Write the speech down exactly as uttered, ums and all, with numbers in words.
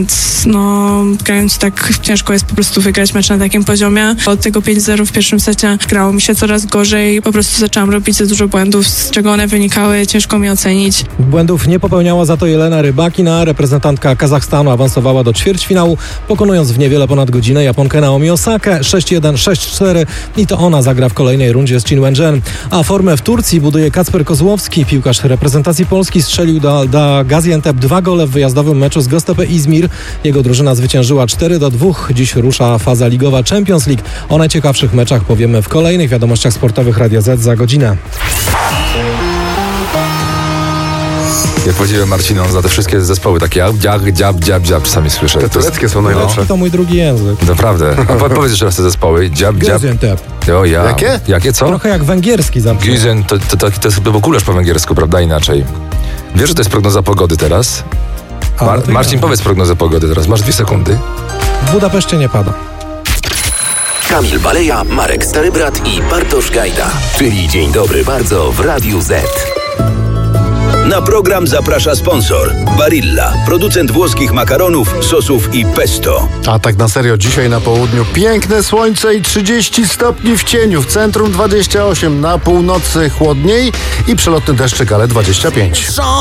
Więc no, grając tak ciężko jest po prostu wygrać mecz na takim poziomie. Od tego pięć zero w pierwszym secie grało mi się coraz gorzej. Po prostu zaczęłam robić za dużo błędów, z czego one wynikały, ciężko mi ocenić. Błędów nie popełniała za to Jelena Rybakina. Reprezentantka Kazachstanu awansowała do ćwierćfinału, pokonując w niewiele ponad godzinę Japonkę Naomi Osakę sześć jeden, sześć cztery i to ona zagra w kolejnej rundzie z Chin Wen-jen. A formę w Turcji buduje Kacper Kozłowski. Piłkarz reprezentacji Polski strzelił do, do Gaziantep dwa gole w wyjazdowym meczu z Göztepe Izmir. Jego drużyna zwyciężyła cztery do dwóch. Dziś rusza faza ligowa Champions League. O najciekawszych meczach powiemy w kolejnych wiadomościach sportowych Radia Z za godzinę. Ja podziwiam Marciną za te wszystkie zespoły, takie dziab, dziab, dziab, dziab, czasami słyszę. Te tureckie są najlepsze. No, to mój drugi język. Naprawdę. A po, powiedz jeszcze raz te zespoły. Dziab, dziab. Gaziantep. O ja. Jakie? Jakie, co? Trochę jak węgierski zabrzmi. Gizen, to, to, to, to jest chyba kulerz po węgiersku, prawda? Inaczej. Wiesz, że to jest prognoza pogody teraz? A, Mar- no to Marcin, ja. powiedz prognozę pogody teraz. Masz dwie sekundy. W Budapeszcie nie pada. Kamil Baleja, Marek Starybrat i Bartosz Gajda. Czyli Dzień Dobry Bardzo w Radiu Z. Na program zaprasza sponsor Barilla, producent włoskich makaronów, sosów i pesto. A tak na serio, dzisiaj na południu piękne słońce i trzydzieści stopni w cieniu. W centrum dwadzieścia osiem, na północy chłodniej i przelotny deszczyk, ale dwadzieścia pięć.